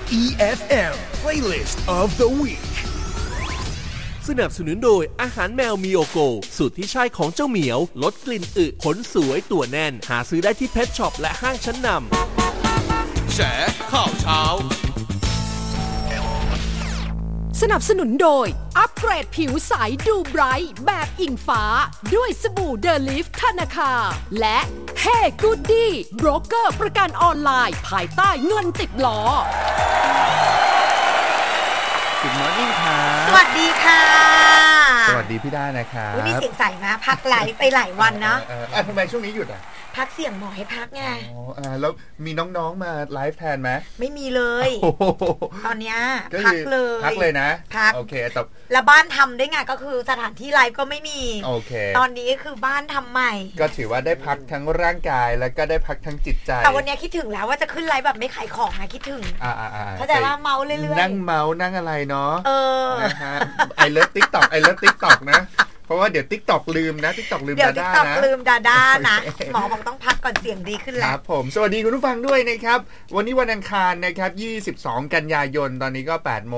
EFM Playlist of the Week สนับสนุนโดยอาหารแมวมิโอโกสูตรที่ใช่ของเจ้าเหมียวลดกลิ่นอึขนสวยตัวแน่นหาซื้อได้ที่เพทช็อปและห้างชั้นนำแฉข่าวเช้าสนับสนุนโดยอัปเกรดผิวใสดูไบรท์แบบอิงฟ้าด้วยสบู่เดลิฟธนาคารและเฮ้กูดดี้โบรกเกอร์ประกันออนไลน์ภายใต้เงินติดล้อ Good morning ครับสวัสดีค่ะสวัสดีพี่ด้านะครับวันนี้เสียงใสมาพักไลฟ์ไปหลายวันเนาะทำไมช่วงนี้หยุดอ่ะพักเสียงหมอให้พักไงแล้วมีน้องๆมาไลฟ์แทนไหมไม่มีเลยตอนนี้พักเลยนะพักโอเคแต่แล้วบ้านทำได้ไงก็คือสถานที่ไลฟ์ก็ไม่มีโอเคตอนนี้คือบ้านทำใหม่ก็ถือว่าได้พักทั้งร่างกายแล้วก็ได้พักทั้งจิตใจแต่วันนี้คิดถึงแล้วว่าจะขึ้นไลฟ์แบบไม่ขายของนะคิดถึงเขาจะเมาเรื่อยๆนั่งเมานั่งอะไรเนาะนะฮะไอเลิฟ TikTok นะเพราะว่าเดี๋ยว TikTok ลืมนะ TikTok ลืมดาด้านะ TikTok ลืมดาด้านะหมอบอกต้องพักก่อนเสียงดีขึ้นแล้วครับผมสวัสดีคุณผู้ฟังด้วยนะครับวันนี้วันอังคารนะครับ22กันยายนตอนนี้ก็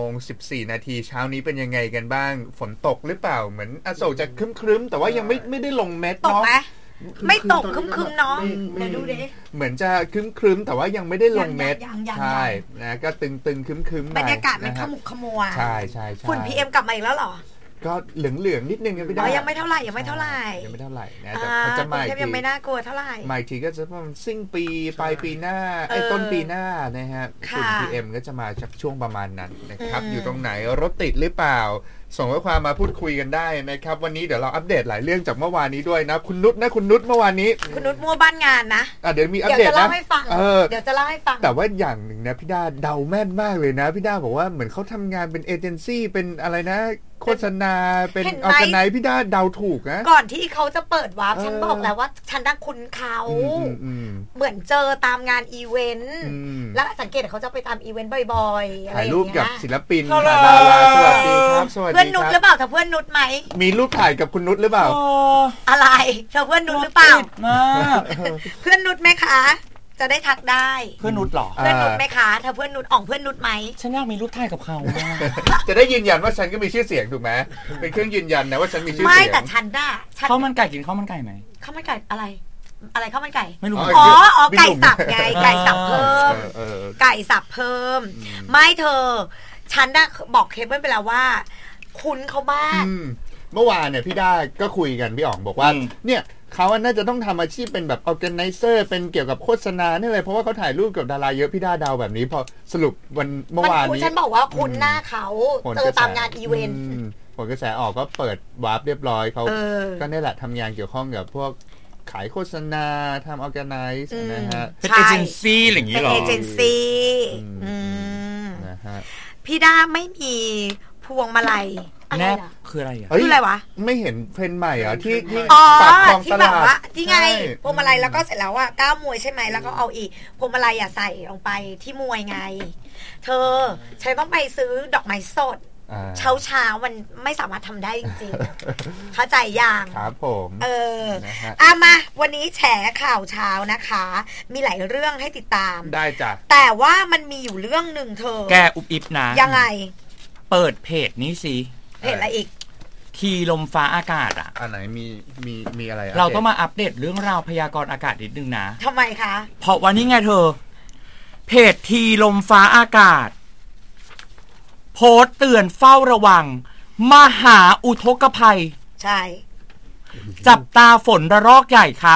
8:14 นาทีเช้านี้เป็นยังไงกันบ้างฝนตกหรือเปล่าเหมือนอโศกจะครึ้มๆแต่ว่ายังไม่ได้ลงเม็ดเนาะไม่ตกครึ้มๆเนาะเดี๋ยวดูดิเหมือนจะครึ้มๆแต่ว่ายังไม่ได้ลงเม็ดใช่นะก็ตึงๆครึ้มๆบรรยากาศมันขมุกขมัวใช่ๆๆฝุ่น PM กลับมาอีกแล้วเหรอก็เหลืองๆนิดนึงยังไม่ได้ยังไม่เท่าไหร่นะแต่เขาจะมายังไม่น่ากลัวเท่าไหร่มาทีก็จะประมาณสิ้นปีปลายปีหน้าต้นปีหน้านะฮะฝุ่น PM ก็จะมาจากช่วงประมาณนั้นนะครับอยู่ตรงไหนรถติดหรือเปล่าส่งข้อความมาพูดคุยกันได้นะครับวันนี้เดี๋ยวเราอัปเดตหลายเรื่องจากเมื่อวานนี้ด้วยนะคุณนุชเมื่อวานนี้คุณนุชมั่วบ้านงานนะเดี๋ยวมีอัปเดตนะเดี๋ยวจะเล่าให้ฟังแต่ว่าอย่างหนึ่งนะพี่ด้าเดาแม่นมากเลยนะพี่ด้าบอกว่าเหมือนเขาทำงานเป็นเอเจนซี่เป็นอะไรนะโฆษณาเป็นออร์แกไนซ์พี่ด้าเดาถูกนะก่อนที่เขาจะเปิดวาร์ปฉันบอกแล้วว่าฉันได้คุ้นเขาเหมือนเจอตามงานอีเวนต์แล้วสังเกตเขาจะไปตามอีเวนต์บ่อยๆถ่ายรูปกับศิลปินดาราสวัสดีครับสวัสดีเพื่อนนุชหรือเปล่าเธอเพื่อนนุชไหมมีรูปถ่ายกับคุณนุชหรือเปล่าอะไรเธอเพื่อนนุชหรือเปล่าเพื่อนนุชไหมคะจะได้ทักได้เพื่อนนุชหรอเพื่อนนุชไหมคะเธอเพื่อนนุชเพื่อนนุชไหมฉันอยากมีรูปถ่ายกับเขาจะได้ยืนยันว่าฉันก็มีชื่อเสียงถูกไหมเป็นเครื่องยืนยันนะว่าฉันมีชื่อเสียงไม่แต่ฉันน่ะข้าวมันไก่กินข้าวมันไก่ไหมข้าวมันไก่อะไรข้าวมันไก่ไม่รู้อ๋อไก่สับไงไก่สับเพิ่มไก่สับเพิ่มไม่เธอฉันน่ะบอกเคเบิลไปแล้วว่าคุ้นเขามากเมื่อวานเนี่ยพี่ด้าก็คุยกันพี่อ๋องบอกว่าเนี่ยเขาน่าจะต้องทำอาชีพเป็นแบบออร์แกไนเซอร์เป็นเกี่ยวกับโฆษณานี่เลยเพราะว่าเขาถ่ายรูปกับดาราเยอะพี่ด้าเดาแบบนี้พอสรุปวันเมื่อวานนี้ฉันบอกว่าคุ้นหน้าเขาเจอตามงานอีเวนต์ผลกระแสออกก็เปิดวาร์ปเรียบร้อยเขาก็นี่แหละทำงานเกี่ยวข้องกับพวกขายโฆษณาทำออร์แกไนซ์นะฮะเป็นเอเจนซี่อย่างนี้หรอเป็นเอเจนซี่นะฮะพี่ด้าไม่มีพวงมาลัยแนบคืออะไรอ่ะคืออะไรวะไม่เห็นเทรนด์ใหม่เหรอที่ปากคลองตลาดที่ไงพวงมาลัยแล้วก็เสร็จแล้วอ่ะก้าวมวยใช่ไหมแล้วก็เอาอีกพวงมาลัยใส่ลงไปที่มวยไงเธอฉันต้องไปซื้อดอกไม้สดเช้ามันไม่สามารถทำได้จริงๆเข้าใจยังครับผมมาวันนี้แฉข่าวเช้านะคะมีหลายเรื่องให้ติดตามได้จ้ะแต่ว่ามันมีอยู่เรื่องนึงเธอแกอุบอิบนะยังไงเปิดเพจนี้สิเพจอะไรอีกทีลมฟ้าอากาศอ่ะอันไหนมีอะไรเราต้องมาอัปเดตเรื่องราวพยากรณ์อากาศนิดนึงนะทำไมคะเพราะว่านี่ไงเธอเพจทีลมฟ้าอากาศโพสต์เตือนเฝ้าระวังมหาอุทกภัยใช่จับตาฝนระลอกใหญ่ครับ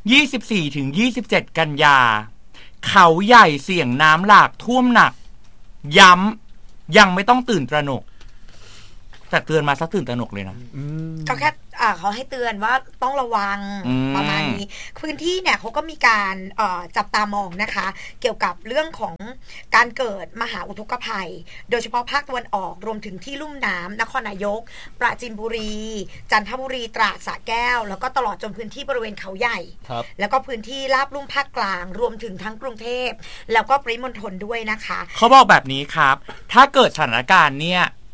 24-27 กันยาเขาใหญ่เสี่ยงน้ำหลากท่วมหนักย้ำยังไม่ต้องตื่นตระหนกแต่เตือนมาซะตื่นตระหนกเลยนะก็แค่เขาให้เตือนว่าต้องระวังประมาณนี้พื้นที่เนี่ยเขาก็มีการจับตามองนะคะเกี่ยวกับเรื่องของการเกิดมหาอุทกภัยโดยเฉพาะภาคตะวันออกรวมถึงที่ลุ่มน้ำนครนายกปราจีนบุรีจันทบุรีตราดสระแก้วแล้วก็ตลอดจนพื้นที่บริเวณเขาใหญ่แล้วก็พื้นที่ราบลุ่มภาคกลางรวมถึงทั้งกรุงเทพแล้วก็ปริมณฑลด้วยนะคะเขาบอกแบบนี้ครับถ้าเกิดสถานการณ์เนี่ยเ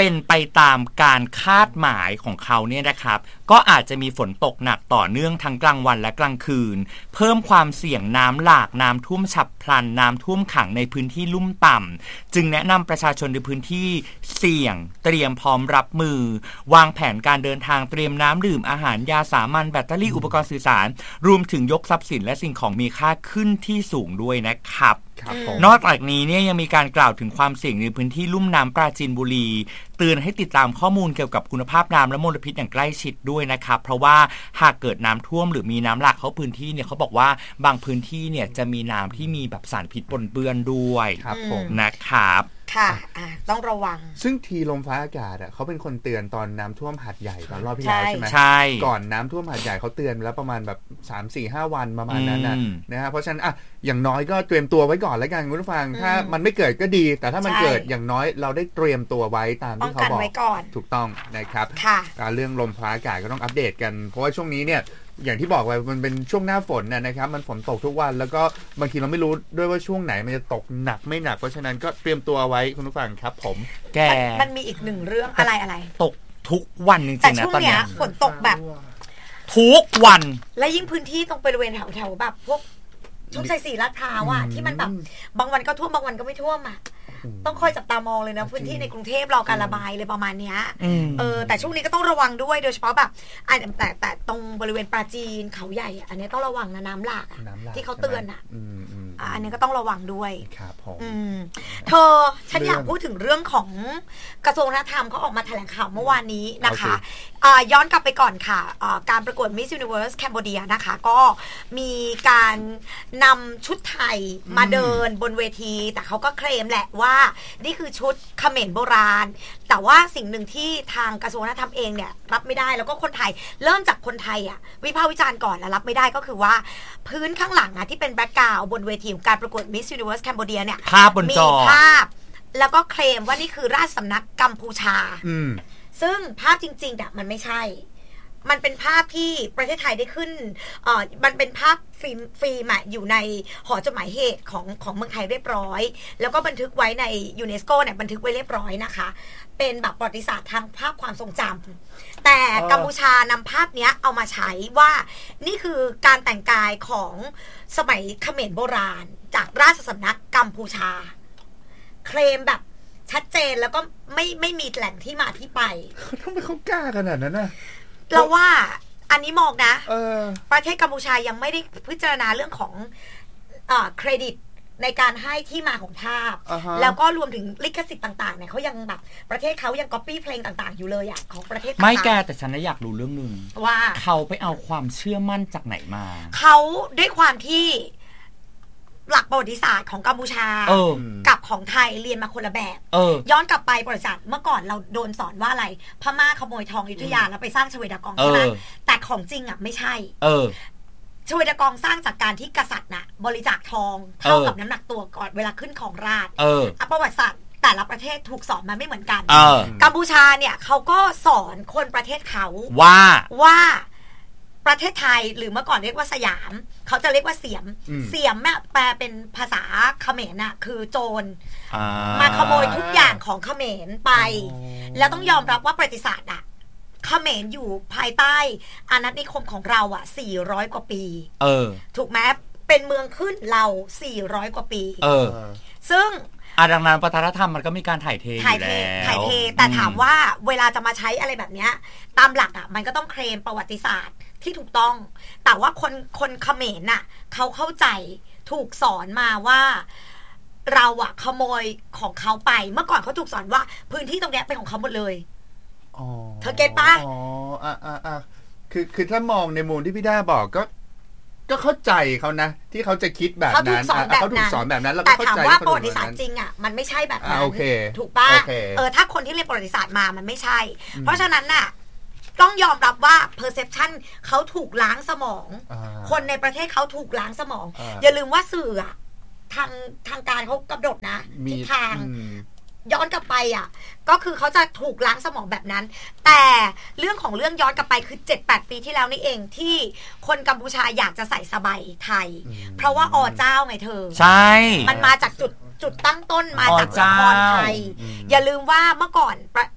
เป็นไปตามการคาดหมายของเขาเนี่ยนะครับก็อาจจะมีฝนตกหนักต่อเนื่องทั้งกลางวันและกลางคืนเพิ่มความเสี่ยงน้ำหลากน้ำท่วมฉับพลันน้ำท่วมขังในพื้นที่ลุ่มต่ำจึงแนะนำประชาชนในพื้นที่เสี่ยงเตรียมพร้อมรับมือวางแผนการเดินทางเตรียมน้ำดื่มอาหารยาสามัญแบตเตอรี่อุปกรณ์สื่อสารรวมถึงยกทรัพย์สินและสิ่งของมีค่าขึ้นที่สูงด้วยนะครับนอกจากนี้เนี่ยยังมีการกล่าวถึงความเสี่ยงในพื้นที่ลุ่มน้ำปราจีนบุรีเตือนให้ติดตามข้อมูลเกี่ยวกับคุณภาพน้ำและมลพิษอย่างใกล้ชิดด้วยนะครับเพราะว่าหากเกิดน้ำท่วมหรือมีน้ำหลากเข้าพื้นที่เนี่ยเขาบอกว่าบางพื้นที่เนี่ยจะมีน้ำที่มีแบบสารพิษปนเปื้อนด้วยครับผมนะครับค่ะต้องระวังซึ่งทีลมฟ้าอากาศเขาเป็นคนเตือนตอนน้ำท่วมหาดใหญ่ตอนรอบที่แล้วใช่ไหมใช่ก่อนน้ำท่วมหาดใหญ่เขาเตือนแล้วประมาณแบบ 3-4-5 วันประมาณนั้นนะฮะเพราะฉะนั้นอย่างน้อยก็เตรียมตัวไว้ก่อนแล้วกันคุณผู้ฟังถ้ามันไม่เกิดก็ดีแต่ถ้ามันเกิดอย่างน้อยเราได้เตรียมตัวไว้ตามที่เขาบอกถูกต้องนะครับเรื่องลมฟ้าอากาศก็ต้องอัปเดตกันเพราะว่าช่วงนี้เนี่ยอย่างที่บอกไว้มันเป็นช่วงหน้าฝนนะครับมันฝนตกทุกวันแล้วก็บางทีเราไม่รู้ด้วยว่าช่วงไหนมันจะตกหนักไม่หนักเพราะฉะนั้นก็เตรียมตัวไว้คุณผู้ฟังครับผมมันมีอีกหนึ่งเรื่องอะไรตกทุกวันจริงๆนะตอนนี้ฝนตกแบบทุกวันและยิ่งพื้นที่ตรงบริเวณแถวแบบพวกโชคชัย 4 ลาดพร้าวที่มันแบบบางวันก็ท่วมบางวันก็ไม่ท่วมต้องคอยจับตามองเลยนะพื้นที่ในกรุงเทพรอการระบายเลยประมาณนี้แต่ช่วงนี้ก็ต้องระวังด้วยโดยเฉพาะแบบแต่ตรงบริเวณปราจีนเขาใหญ่อันนี้ต้องระวังนะน้ำหลากที่เขาเตือนอันนี้ก็ต้องระวังด้วยครับผมเธอฉันอยากพูดถึงเรื่องของกระทรวงวัฒนธรรมเขาออกมาแถลงข่าวเมื่อวานนี้นะคะย้อนกลับไปก่อนค่ะการประกวด Miss Universe Cambodia นะคะก็มีการนำชุดไทยมาเดินบนเวทีแต่เขาก็เคลมแหละว่านี่คือชุดเขมรโบราณแต่ว่าสิ่งหนึ่งที่ทางกระทรวงวัฒนธรรมเองเนี่ยรับไม่ได้แล้วก็คนไทยเริ่มจากคนไทยวิพากษ์วิจารณ์ก่อนแล้วรับไม่ได้ก็คือว่าพื้นข้างหลังที่เป็นแบ็คกราวด์บนเวทีของการประกวด Miss Universe Cambodia เนี่ยภาพบนจอมีภาพแล้วก็เคลมว่านี่คือราชสำนักกัมพูชาซึ่งภาพจริงๆมันไม่ใช่มันเป็นภาพที่ประเทศไทยได้ขึ้นมันเป็นภาพฟิล์มอยู่ในหอจดหมายเหตุของเมืองไทยเรียบร้อยแล้วก็บันทึกไว้ในยูเนสโกเนี่ยบันทึกไว้เรียบร้อยนะคะเป็นแบบประวัติศาสตร์ทางภาพความทรงจำแต่กัมพูชานำภาพนี้เอามาใช้ว่านี่คือการแต่งกายของสมัยเขมรโบราณจากราชสำนักกัมพูชาเคลมแบบชัดเจนแล้วก็ไม่มีแหล่งที่มาที่ไปทำไมเขากล้าขนาดนั้นนะเราว่าอันนี้มองนะประเทศกัมพูชายังไม่ได้พิจารณาเรื่องของเครดิตในการให้ที่มาของภาพแล้วก็รวมถึงลิขสิทธิ์ต่างๆเนี่ยเขายังแบบประเทศเขายังก๊อปปี้เพลงต่างๆอยู่เลยของประเทศไม่แกแต่ฉันอยากรู้เรื่องนึงว่าเขาไปเอาความเชื่อมั่นจากไหนมาเขาด้วยความที่หลักประวัติศาสตร์ของกัมพูชากับของไทยเรียนมาคนละแบบย้อนกลับไปประวัติศาสตร์เมื่อก่อนเราโดนสอนว่าอะไรพม่าขโมยทองอยุธยาแล้วไปสร้างชเวดากองใช่ไหมแต่ของจริงไม่ใช่ชเวดากองสร้างจากการที่กษัตริย์บริจาคทองเท่ากับน้ำหนักตัวก่อนเวลาขึ้นของราชประวัติศาสตร์แต่ละประเทศถูกสอนมาไม่เหมือนกันกัมพูชาเนี่ยเขาก็สอนคนประเทศเขาว่าประเทศไทยหรือเมื่อก่อนเรียกว่าสยามเขาจะเรียกว่าเสียมแปลเป็นภาษาเขมรคือโจรมาขโมยทุกอย่างของเขมรไปแล้วต้องยอมรับว่าประวัติศาสตร์เขมรอยู่ภายใต้อาณานิคมของเรา400 กว่าปีถูกไหมเป็นเมืองขึ้นเรา400 กว่าปีซึ่งดังนั้นวัฒนธรรมมันก็มีการถ่ายเทอยู่แล้วถ่ายเทแต่ถามว่าเวลาจะมาใช้อะไรแบบนี้ตามหลักมันก็ต้องเคลมประวัติศาสตร์ที่ถูกต้องแต่ว่าคนเขมรเขาเข้าใจถูกสอนมาว่าเราขโมยของเขาไปเมื่อก่อนเขาถูกสอนว่าพื้นที่ตรงนี้เป็นของเขาหมดเลยเธอเก็ตปะคือถ้ามองในมุมที่พี่ด้าบอกก็เข้าใจเขานะที่เขาจะคิดแบบนั้นเขาถูกสอนแบบนั้นแล้วก็เข้าใจแต่ถามว่าประวัติศาสตร์จริงมันไม่ใช่แบบนั้นถูกป่ะถ้าคนที่เรียนประวัติศาสตร์มามันไม่ใช่เพราะฉะนั้นต้องยอมรับว่า perception เขาถูกล้างสมองคนในประเทศเขาถูกล้างสมองอย่าลืมว่าสื่อทางการเขากำหนดนะทิศทางย้อนกลับไปก็คือเขาจะถูกล้างสมองแบบนั้นแต่เรื่องของเรื่องย้อนกลับไปคือ 7-8 ปีที่แล้วนี่เองที่คนกัมพูชาอยากจะใส่สบายไทยเพราะว่าเจ้าไงเธอใช่มันมาจากจุดตั้งต้นมาจากละครไทยอย่าลืมว่าเมื่อก่อน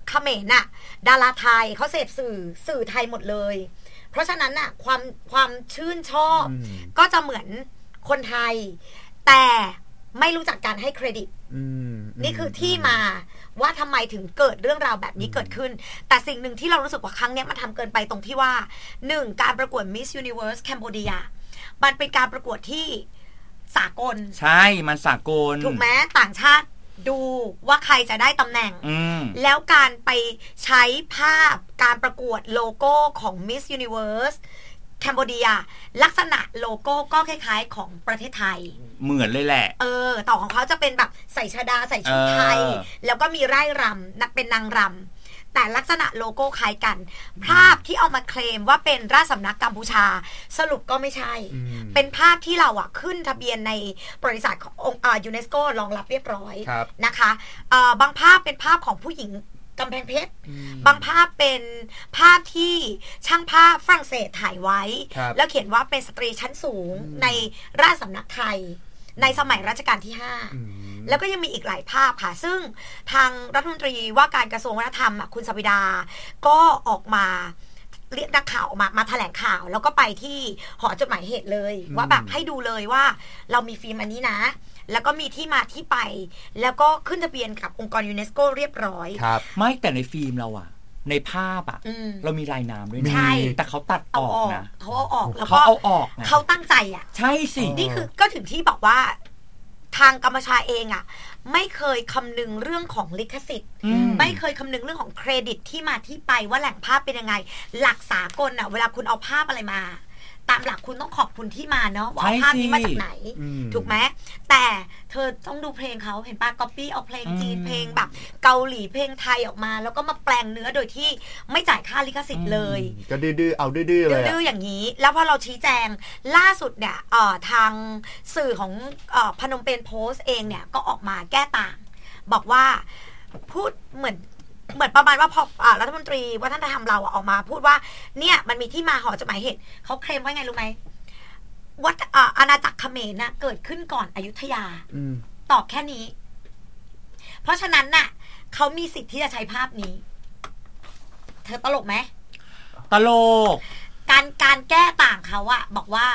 เขมรน่ะดาราไทยเขาเสพสื่อไทยหมดเลยเพราะฉะนั้นน่ะความชื่นชอบก็จะเหมือนคนไทยแต่ไม่รู้จักการให้เครดิตนี่คือที่มาว่าทำไมถึงเกิดเรื่องราวแบบนี้เกิดขึ้นแต่สิ่งหนึ่งที่เรารู้สึกว่าครั้งนี้มันทำเกินไปตรงที่ว่า1การประกวด Miss Universe Cambodia มันเป็นการประกวดที่สากลใช่มันสากลถูกไหมต่างชาติดูว่าใครจะได้ตำแหน่งแล้วการไปใช้ภาพการประกวดโลโก้ของ Miss Universe Cambodia ลักษณะโลโก้ก็คล้ายๆของประเทศไทยเหมือนเลยแหละต่อของเขาจะเป็นแบบใส่ชดาใส่ชุดไทยแล้วก็มีไร่รำเป็นนางรำแต่ลักษณะโลโก้คล้ายกันภาพที่เอามาเคลมว่าเป็นราชสำนักกัมพูชาสรุปก็ไม่ใช่เป็นภาพที่เราขึ้นทะเบียนในบริษัทขององค์ยูเนสโกรองรับเรียบร้อยนะคะบางภาพเป็นภาพของผู้หญิงกำแพงเพชรบางภาพเป็นภาพที่ช่างภาพฝรั่งเศสถ่ายไว้แล้วเขียนว่าเป็นสตรีชั้นสูงในราชสำนักไทยในสมัยรัชกาลที่5แล้วก็ยังมีอีกหลายภาพค่ะซึ่งทางรัฐมนตรีว่าการกระทรวงวัฒนธรรมคุณสวิดาก็ออกมาเรียกนักข่าวมาแถลงข่าวแล้วก็ไปที่หอจดหมายเหตุเลยว่าแบบให้ดูเลยว่าเรามีฟิล์มอันนี้นะแล้วก็มีที่มาที่ไปแล้วก็ขึ้นทะเบียนกับองค์กรยูเนสโกเรียบร้อยครับไม่แต่ในฟิล์มเราในภาพเรามีลายน้ำด้วยนะแต่เขาตัดออกนะเขาเอาออกแล้วก็เขาตั้งใจใช่สินี่คือก็ถึงที่บอกว่าทางกัมพูชาเองไม่เคยคำนึงเรื่องของลิขสิทธิ์ไม่เคยคำนึงเรื่องของเครดิตที่มาที่ไปว่าแหล่งภาพเป็นยังไงหลักสากลเวลาคุณเอาภาพอะไรมาตามหลักคุณต้องขอบคุณที่มาเนาะว่าภาพนี้มาจากไหนถูกไหมแต่เธอต้องดูเพลงเขาเห็นป่ะก๊อปปี้เอาเพลงจีนเพลงแบบเกาหลีเพลงไทยออกมาแล้วก็มาแปลงเนื้อโดยที่ไม่จ่ายค่าลิขสิทธิ์เลยก็ดื้อๆเอาดื้อๆเลยดื้อๆอย่างนี้แล้วพอเราชี้แจงล่าสุดเนี่ยทางสื่อของพนมเปญโพสต์เองเนี่ยก็ออกมาแก้ต่างบอกว่าพูดเหมือนประมาณว่าพอรัฐมนตรีวัฒนธรรมเราออกมาพูดว่าเนี่ยมันมีที่มาหอจดหมายเหตุเขาเคลมว่าไงรู้ไหมว่าอาณาจักรเขมรเกิดขึ้นก่อนอยุธยาตอบแค่นี้เพราะฉะนั้นน่ะเขามีสิทธิ์ที่จะใช้ภาพนี้เธอตลกไหมตลกการแก้ต่างเขาบอกว่า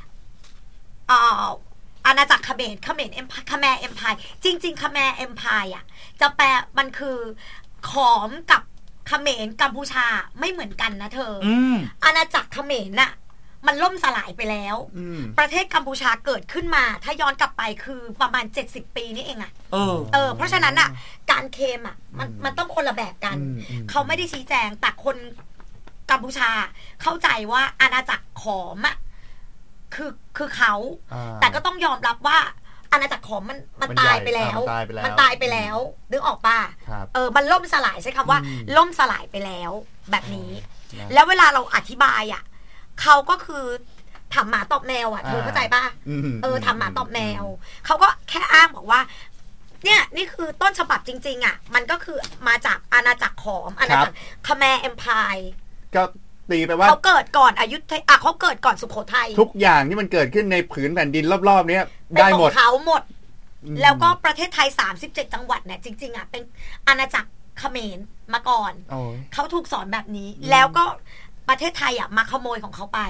อาณาจักรเขมรเอ็มพายคแมร์เอ็มพายจริงๆคแมร์เอ็มพายจะแปลมันคือขอมกับเขมรกัมพูชาไม่เหมือนกันนะเธออาณาจักรเขมรมันล่มสลายไปแล้วประเทศกัมพูชาเกิดขึ้นมาถ้าย้อนกลับไปคือประมาณ70ปีนี่เองเพราะฉะนั้นการเคลมมันต้องคนละแบบกันเขาไม่ได้ชี้แจงแต่คนกัมพูชาเข้าใจว่าอาณาจักรขอมคือเขาแต่ก็ต้องยอมรับว่าอาณาจักรขอมมันตายไปแล้วมันตายไปแล้วนึกออกป่ะมันล่มสลายใช้คำว่าล่มสลายไปแล้วแบบนี้แล้วเวลาเราอธิบายเขาก็คือถามหมาตอบแมวเธอเข้าใจป่ะถามหมาตอบแมวเขาก็แค่อ้างบอกว่าเนี่ยนี่คือต้นฉบับจริงๆมันก็คือมาจากอาณาจักรขอมอาณาจักรคแมร์เอ็มพายก็ตีไปว่าเขาเกิดก่อนอยุธยาเขาเกิดก่อนสุโขทัยทุกอย่างที่มันเกิดขึ้นในผืนแผ่นดินรอบๆนี้ได้หมดเขาหมดแล้วก็ประเทศไทย37จังหวัดเนี่ยจริงๆเป็นอาณาจักรเขมรมาก่อนเขาถูกสอนแบบนี้แล้วก็ประเทศไทยมาขโมยของเขาไป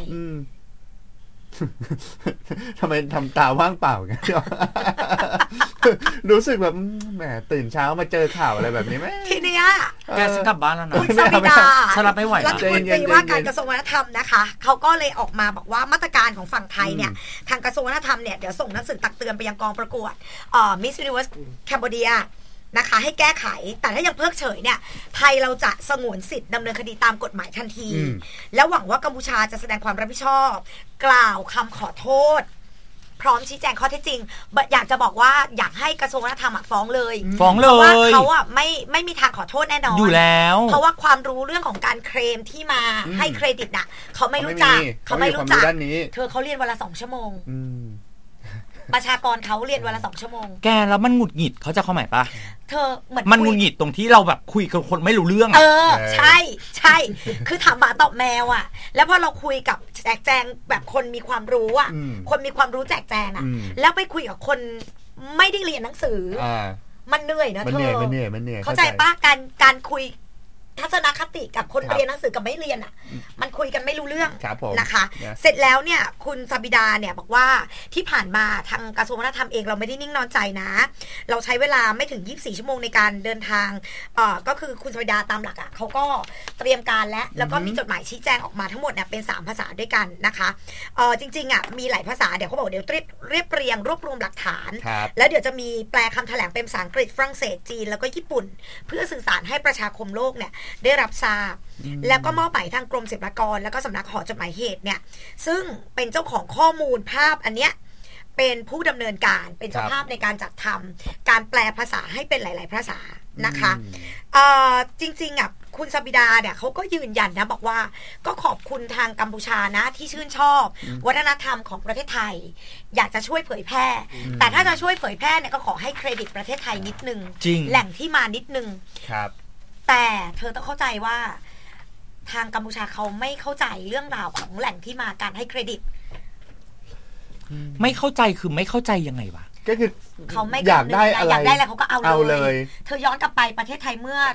ทำไมทำตาว่างเปล่ากันรู้สึกแบบแหมตื่นเช้ามาเจอข่าวอะไรแบบนี้ไหมทีเนี้ยแกจะกลับบ้านแล้วนะคุณสวิดาฉันรับไม่ไหวรัฐมนตรีว่าการกระทรวงวัฒนธรรมนะคะเขาก็เลยออกมาบอกว่ามาตรการของฝั่งไทยเนี่ยทางกระทรวงวัฒนธรรมเนี่ยเดี๋ยวส่งหนังสือตักเตือนไปยังกองประกวดMiss Universe Cambodiaนะคะให้แก้ไขแต่ถ้ายังเพิกเฉยเนี่ยไทยเราจะสงวนสิทธิ์ดำเนินคดีตามกฎหมายทันทีแล้วหวังว่ากัมพูชาจะแสดงความรับผิดชอบกล่าวคำขอโทษพร้อมชี้แจงข้อเท็จจริงอยากจะบอกว่าอยากให้กระทรวงวัฒนธรรมฟ้องเลยเพราะว่าเขาไม่มีทางขอโทษแน่นอนอยู่แล้วเพราะว่าความรู้เรื่องของการเคลมที่มาให้เครดิตเขาไม่รู้จักเขาไม่รู้จักเธอเขาเรียนวันละ2 ชั่วโมงประชากรเขาเรียนวันละ2 ชั่วโมงแกแล้วมันหงุดหงิดเขาจะเข้าหมายปะเธอเหมือนมันหงุดหงิดตรงที่เราแบบคุยกับคนไม่รู้เรื่องใช่คือถามหมาตอบแมวแล้วพอเราคุยกับแจกแจงแบบคนมีความรู้คนมีความรู้แจกแจงแล้วไปคุยกับคนไม่ได้เรียนหนังสือมันเหนื่อยนะเธอมันเหนื่อยเข้าใจปะการคุยทัศนคติกับคนเรียนหนังสือกับไม่เรียนอ่ะมันคุยกันไม่รู้เรื่องนะคะ เสร็จแล้วเนี่ยคุณซาบิดาเนี่ยบอกว่าที่ผ่านมาทางกระทรวงวัฒนธรรมเองเราไม่ได้นิ่งนอนใจนะเราใช้เวลาไม่ถึง24ชั่วโมงในการเดินทางก็คือคุณซาบิดาตามหลักอ่ะเขาก็เตรียมการแล้วก็มีจดหมายชี้แจงออกมาทั้งหมดเนี่ยเป็น3ภาษาด้วยกันนะคะจริงๆอ่ะมีหลายภาษาเดี๋ยวเขาบอกเดี๋ยวเรียบเรียงรวบรวมหลักฐานแล้วเดี๋ยวจะมีแปลคำแถลงเป็นภาษาอังกฤษฝรั่งเศสจีนแล้วก็ญี่ปุ่นเพื่อสื่อสารให้ประชาคมโลกเนี่ยได้รับทราบแล้วก็มอบหมายทางกรมศิลปากรแล้วก็สำนักหอจดหมายเหตุเนี่ยซึ่งเป็นเจ้าของข้อมูลภาพอันเนี้ยเป็นผู้ดำเนินการเป็นเจ้าภาพในการจัดทำการแปลภาษาให้เป็นหลายๆภาษานะคะจริงๆอ่ะคุณซาบิดาเนี่ยเขาก็ยืนยันนะบอกว่าก็ขอบคุณทางกัมพูชานะที่ชื่นชอบวัฒนธรรมของประเทศไทยอยากจะช่วยเผยแพร่แต่ถ้าจะช่วยเผยแพร่เนี่ยก็ขอให้เครดิตประเทศไทยนิดนึงแหล่งที่มานิดนึงแต่เธอต้องเข้าใจว่าทางกัมพูชาเขาไม่เข้าใจเรื่องราวของแหล่งที่มาการให้เครดิตไม่เข้าใจคือไม่เข้าใจยังไงวะก็คือเขาไม่อยากได้อะไรอยากได้อะไรเขาก็เอาเลยเธอย้อนกลับไปประเทศไทยเมื่อ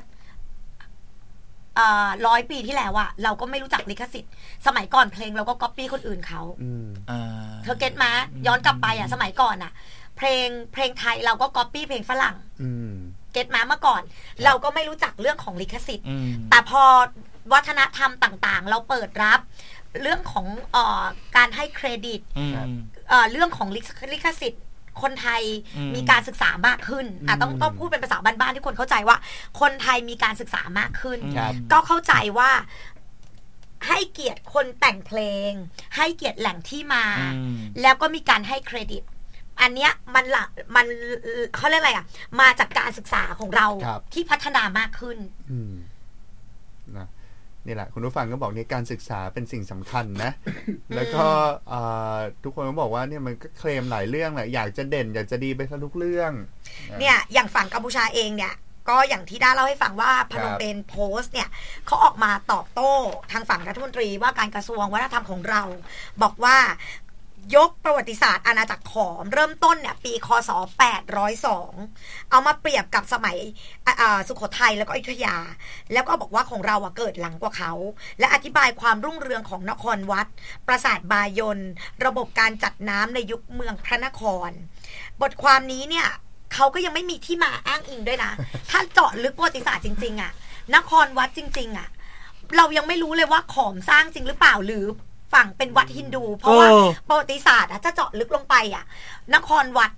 100 ปีที่แล้วอะเราก็ไม่รู้จักลิขสิทธิ์สมัยก่อนเพลงเราก็ก๊อปปี้คนอื่นเขาเธอเก็ตมาย้อนกลับไปอะสมัยก่อนอะเพลงไทยเราก็ก๊อปปี้เพลงฝรั่งเก็ตมาเมื่อก่อนเราก็ไม่รู้จักเรื่องของลิขสิทธิ์แต่พอวัฒนธรรมต่างๆเราเปิดรับเรื่องของการให้เครดิตเรื่องของลิขสิทธิ์คนไทยมีการศึกษามากขึ้นต้องพูดเป็นภาษาบ้านๆที่คนเข้าใจว่าคนไทยมีการศึกษามากขึ้นก็เข้าใจว่าให้เกียรติคนแต่งเพลงให้เกียรติแหล่งที่มาแล้วก็มีการให้เครดิตอันเนี้ยมันเขาเรียกอะไรมาจากการศึกษาของเราที่พัฒนามากขึ้นนะนี่แหละคุณผู้ฟังก็บอกนี่การศึกษาเป็นสิ่งสำคัญนะ แล้วก็ทุกคนก็บอกว่าเนี่ยมันก็เคลมหลายเรื่องแหละอยากจะเด่นอยากจะดีไปทุกเรื่องเนี่ยอย่างฝั่งกัมพูชาเองเนี่ยก็อย่างที่ได้เล่าให้ฟังว่าพนมเปญโพสต์เนี่ยเขาออกมาตอบโต้ทางฝั่งรัฐมนตรีว่าการกระทรวงวัฒนธรรมของเราบอกว่ายกประวัติศาสตร์อาณาจักรขอมเริ่มต้นเนี่ยปีคศ802เอามาเปรียบกับสมัยสุโขทัยแล้วก็อยุธยาแล้วก็บอกว่าของเราเกิดหลังกว่าเขาและอธิบายความรุ่งเรืองของนครวัดปราสาทบายนระบบการจัดน้ำในยุคเมืองพระนครบทความนี้เนี่ยเขาก็ยังไม่มีที่มาอ้างอิงด้วยนะถ้าเจาะลึกประวัติศาสตร์จริงๆนครวัดจริงๆเรายังไม่รู้เลยว่าขอมสร้างจริงหรือเปล่าหรือฝั่งเป็นวัดฮินดูเพราะว่าประวัติศาสตร์ถ้าเจาะลึกลงไปนครวัด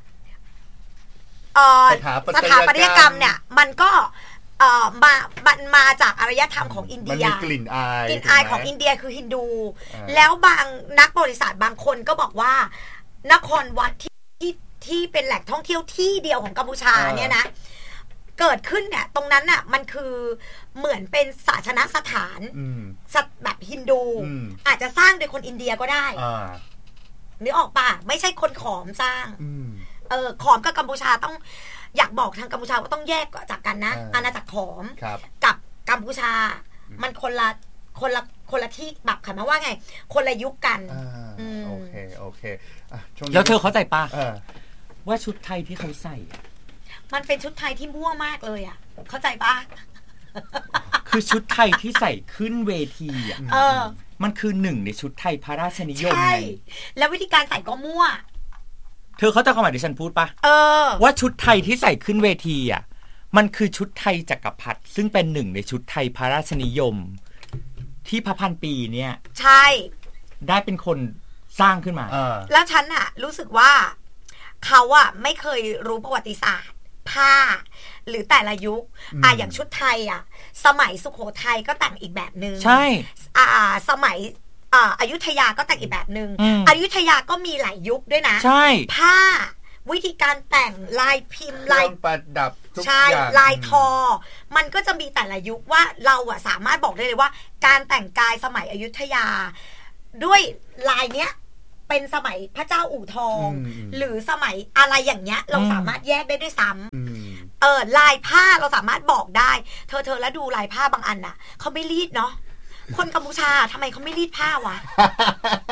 สถาปัตยกรรมเนี่ยมันก็มาจากอารยธรรมของอินเดียมันมีกลิ่นอายของอินเดียคือฮินดูแล้วบางนักประวัติศาสตร์บางคนก็บอกว่านครวัดที่เป็นแหล่งท่องเที่ยวที่เดียวของกัมพูชาเนี่ยนะเกิดขึ้นเนี่ยตรงนั้นน่ะมันคือเหมือนเป็นศาสนสถานแบบฮินดูอาจจะสร้างโดยคนอินเดียก็ได้นึกออกป่ะไม่ใช่คนขอมสร้างขอมกับกัมพูชาต้องอยากบอกทางกัมพูชาว่าต้องแยกจากกันนะอาณาจักรขอมกับกัมพูชามันคนละที่แบบคำว่าไงคนละยุคกันโอเคแล้วเธอเข้าใจป่ะว่าชุดไทยที่เขาใส่มันเป็นชุดไทยที่มั่วมากเลยเข้าใจปะคือชุดไทยที่ใส่ขึ้นเวทีมันคือหนึ่งในชุดไทยพระราชนิยมไงแล้ววิธีการใส่ก็มั่วเธอเข้าใจความหมายที่ฉันพูดปะว่าชุดไทยที่ใส่ขึ้นเวทีมันคือชุดไทยจักรพรรดิซึ่งเป็นหนึ่งในชุดไทยพระราชนิยมที่พระพันปีเนี่ยใช่ได้เป็นคนสร้างขึ้นมาแล้วฉันรู้สึกว่าเขาไม่เคยรู้ประวัติศาสตร์ผ้าหรือแต่ละยุคอย่างชุดไทยสมัยสุโขทัยก็แต่งอีกแบบนึงใช่สมัยอยุธยาก็แต่งอีกแบบนึงอยุธยาก็มีหลายยุคด้วยนะใช่ผ้าวิธีการแต่งลายพิมพ์ลายประดับทุกอย่างลายทอมันก็จะมีแต่ละยุคว่าเราสามารถบอกได้เลยว่าการแต่งกายสมัยอยุธยาด้วยลายเนี้ยเป็นสมัยพระเจ้าอู่ทองหรือสมัยอะไรอย่างเงี้ยเราสามารถแยกได้ด้วยซ้ำลายผ้าเราสามารถบอกได้เธอแล้วดูลายผ้าบางอันเขาไม่รีดเนาะคนกัมพูชาทำไมเขาไม่รีดผ้าวะ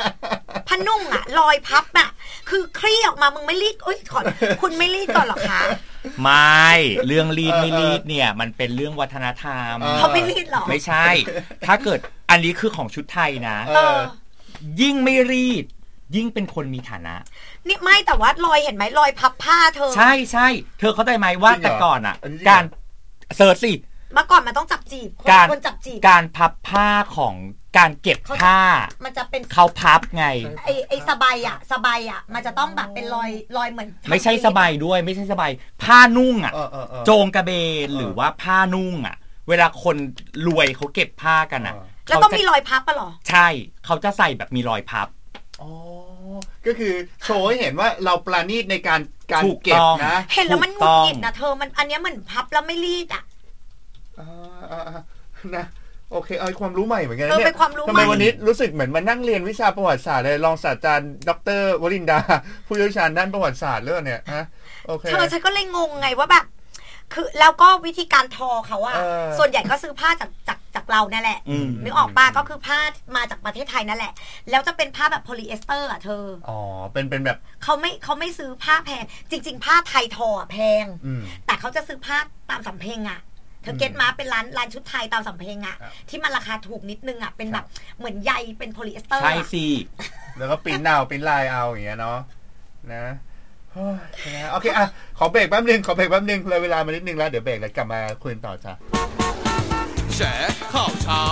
ผ้านุ่งอะรอยพับอะคือคลี่ออกมามึงไม่รีดคุณไม่รีดก่อนหรอคะไม่เรื่องรีดไม่รีดเนี่ยมันเป็นเรื่องวัฒนธรรมเขาไม่รีดหรอไม่ใช่ถ้าเกิดอันนี้คือของชุดไทยนะยิ่งไม่รีดยิ่งเป็นคนมีฐานะนี่ไม่แต่ว่ารอยเห็นไหมรอยพับผ้าเธอใช่ใช่เธอเข้าใจไหมว่าแต่ก่อนอ่ะการเสิร์ชสิเมื่อก่อนมันต้องจับจีบคนจับจีบการพับผ้าของการเก็บผ้ามันจะเป็นเขาพับไงไอ้สบายอ่ะมันจะต้องแบบเป็นรอยเหมือนไม่ใช่สบายด้วยไม่ใช่สบายผ้านุ่งอ่ะโจงกระเบนหรือว่าผ้านุ่งอ่ะเวลาคนรวยเขาเก็บผ้ากันอ่ะแล้วต้องมีรอยพับป่ะหรอใช่เขาจะใส่แบบมีรอยพับอ๋อก็คือโชว์ให้เห็นว่าเราปราณีตในการเก็บนะเห็นแล้วมันหงุดหงิดนะเธอมันอันนี้เหมือนพับแล้วไม่รีดอ่ะนะโอเคเอาความรู้ใหม่เหมือนกันเนี่ยทำไมวันนี้รู้สึกเหมือนมานั่งเรียนวิชาประวัติศาสตร์เลยรองศาสตราจารย์ดร.วรินดาผู้เชี่ยวชาญด้านประวัติศาสตร์เรื่องเนี่ยฮะโอเคฉันก็เลยงงไงว่าแบบคือแล้วก็วิธีการทอเขาอะส่วนใหญ่ก็ซื้อผ้าจากเรานั่นแหละนึกออกป่ะก็คือผ้ามาจากประเทศไทยนั่นแหละแล้วจะเป็นผ้าแบบโพลีเอสเตอร์อะเธออ๋อเป็นแบบเขาไม่ซื้อผ้าแพงจริงๆผ้าไทยทอแพงแต่เขาจะซื้อผ้าตามสำเพ็งอะเธอเก็ตมาเป็นร้านชุดไทยตามสำเพ็งอะที่มันราคาถูกนิดนึงอะเป็นแบบเหมือนใยเป็นโพลีเอสเตอร์ใช่สิแล้วก็ปิ้นลายเอาอย่างเงี้ยเนาะนะโอเคอ่ะขอเบรกแป๊บนึงเลยเวลามานิดนึงแล้วเดี๋ยวเบรกแล้วกลับมาคุยต่อจ้ะแฉข่าวเช้า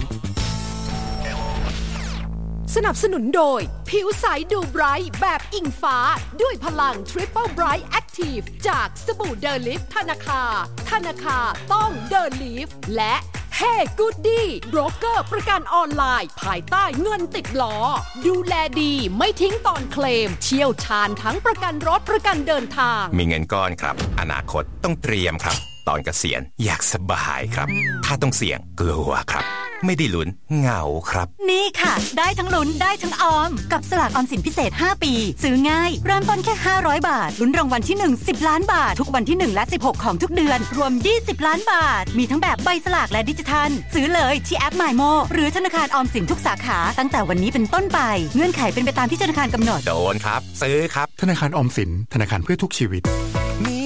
สนับสนุนโดยผิวใสดูไบรท์แบบอิงฟ้าด้วยพลัง Triple Bright Active จากสบู่เดอลิฟธนาคารต้องเดอลิฟและHey Goody โบรกเกอร์ประกันออนไลน์ภายใต้เงินติดล้อดูแลดีไม่ทิ้งตอนเคลมเชี่ยวชาญทั้งประกันรถประกันเดินทางมีเงินก้อนครับอนาคตต้องเตรียมครับตอนเกษียณอยากสบายครับถ้าต้องเสี่ยงกลัวครับไม่ได้ลุ้นเหงาครับนี่ค่ะได้ทั้งลุ้นได้ทั้งออมกับสลากออมสินพิเศษ5ปีซื้อง่ายเริ่มต้นแค่500บาทลุ้นรางวัลที่1 10ล้านบาททุกวันที่1และ16ของทุกเดือนรวม20ล้านบาทมีทั้งแบบใบสลากและดิจิทัลซื้อเลยที่แอป MyMo หรือธนาคารออมสินทุกสาขาตั้งแต่วันนี้เป็นต้นไปเงื่อนไขเป็นไปตามที่ธนาคารกำหนดโดนครับซื้อครับธนาคารออมสินธนาคารเพื่อทุกชีวิต